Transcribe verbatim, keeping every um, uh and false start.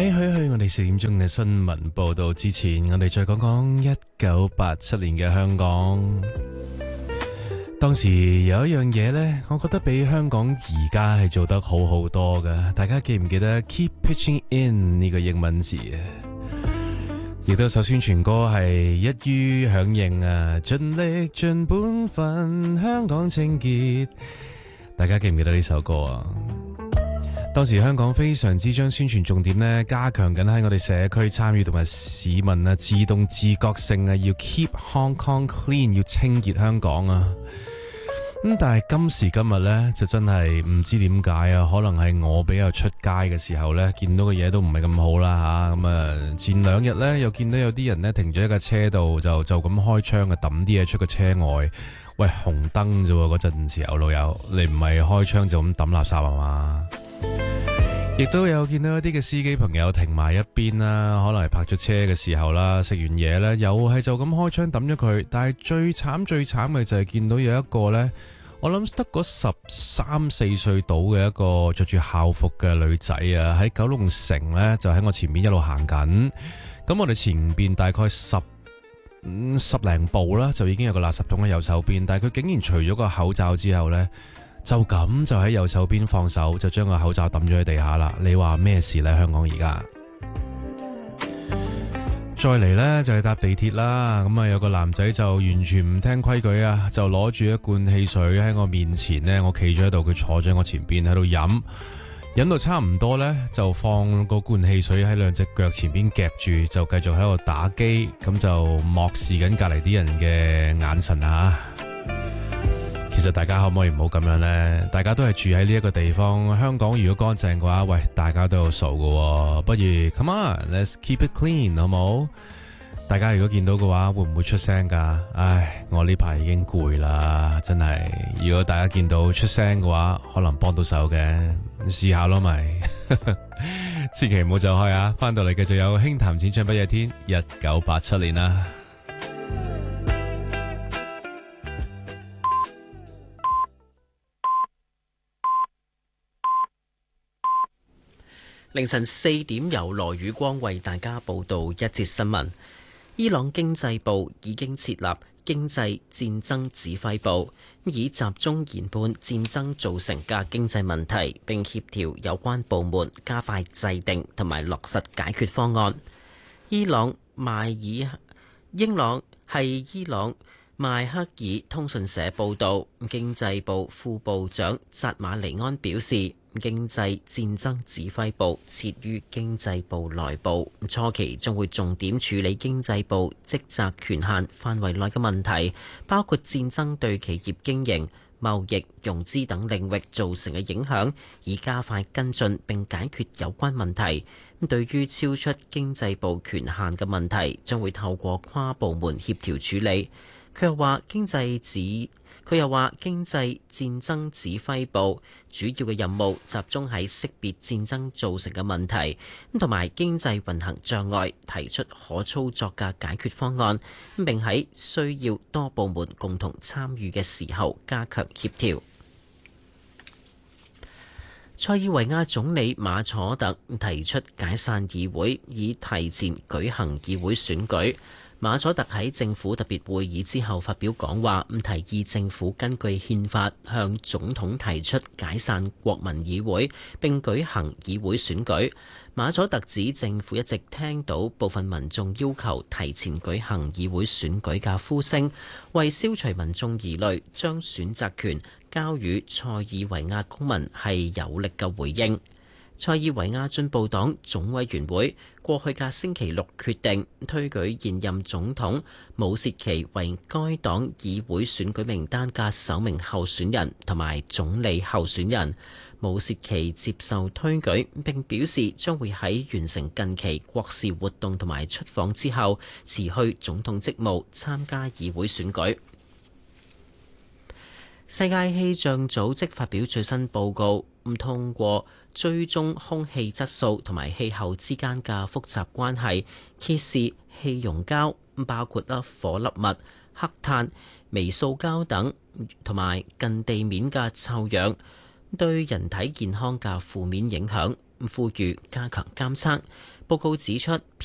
喺去去我哋四點鐘嘅新聞報道之前，我哋再講講一九八七年嘅香港。當時有一樣嘢呢，我覺得比香港而家係做得好好多㗎。大家記唔記得 Keep Pitching In 呢個英文字啊？亦都首宣傳歌係一於響應啊，盡力盡本分，香港清潔。大家記唔記得呢首歌啊？當時香港非常之將宣傳重點呢加強緊喺我哋社區參與同埋市民啊自動自覺性啊，要 keep Hong Kong clean， 要清潔香港啊。咁但係今時今日呢，就真係唔知點解啊，可能係我比較出街嘅時候呢，見到嘅嘢都唔係咁好啦吓。咁啊，前兩日呢，又見到有啲人呢停咗喺架車度，就就咁開窗啊，抌啲嘢出個車外。喂，紅燈啫喎，嗰陣時候老友，你唔係開窗就咁抌垃圾啊嘛？亦都有見到一啲嘅司機朋友停埋一邊啦，可能係泊咗車嘅時候啦，食完嘢呢，又係就咁開窗抌咗佢。但係最慘最慘嘅就係見到有一個呢，我諗得嗰十三四歲到嘅一個着住校服嘅女仔啊，喺九龍城呢，就喺我前面一路行緊。咁我哋前邊大概十嗯十零步啦，就已經有個垃圾桶喺右手邊，但係佢竟然除咗個口罩之後呢，就咁就喺右手邊放手，就將個口罩抌咗喺地下啦。你話咩事呢？香港而家再嚟呢，就係搭地鐵啦。咁啊有個男仔就完全唔聽規矩啊，就攞住一罐汽水喺我面前呢，我企咗喺度，佢坐咗喺我前邊喺度飲，飲到差唔多呢，就放個罐汽水喺兩隻腳前邊夾住，就繼續喺度打機，咁就漠視緊隔籬啲人嘅眼神啊。其實大家可唔可以唔好咁樣呢？大家都係住喺呢一個地方，香港如果乾淨嘅話，喂，大家都有數嘅，不如 come on，let's keep it clean， 好冇？大家如果見到嘅話，會唔會出聲噶？唉，我呢排已經攰啦，真係。如果大家見到出聲嘅話，可能幫到手嘅，試下咯咪。千祈唔好走開啊！翻到嚟繼續有輕談淺唱不夜天，一九八七年啦。 凌晨四點由羅宇光為大家報道一節新聞。伊朗經濟部已經設立經濟戰爭指揮部，以集中研判戰爭造成嘅經濟問題，並協調有關部門加快制定同埋落實解決方案。伊朗邁爾英朗係伊朗邁克爾通訊社報道，經濟部副部長扎馬尼安表示，經濟戰爭指揮部設於經濟部內部，初期將會重點處理經濟部職責權限範圍內嘅問題，包括戰爭對企業經營、貿易、融資等領域造成嘅影響，以加快跟進並解決有關問題。對於超出經濟部權限嘅問題，將會透過跨部門協調處理。佢又話經濟指佢又話經濟戰爭指揮部主要嘅任務集中喺識別戰爭造成嘅問題，同埋經濟運行障礙，提出可操作嘅解決方案，並喺需要多部門共同參與嘅時候加強協調。塞爾維亞總理馬楚特提出解散議會，以提前舉行議會選舉。馬楚特喺政府特別會議之後發表講話，唔提議政府根據憲法向總統提出解散國民議會並舉行議會選舉。馬楚特指政府一直聽到部分民眾要求提前舉行議會選舉嘅呼聲，為消除民眾疑慮，將選擇權交予塞爾維亞公民係有力嘅回應。塞爾維亞進步黨總委員會過去嘅星期六決定推舉現任總統武契奇為該黨議會選舉名單嘅首名候選人同埋總理候選人。武契奇接受推舉並表示將會喺完成近期國事活動同埋出訪之後辭去總統職務，參加議會選舉。世界氣象組織發表最新報告，唔通過追蹤空氣質素同埋氣候之間嘅複雜關係，揭示氣溶膠包括啦顆粒物、黑碳、微塑膠等，同埋近地面嘅臭氧對人體健康嘅負面影響。 呼籲加強監測。報告指出，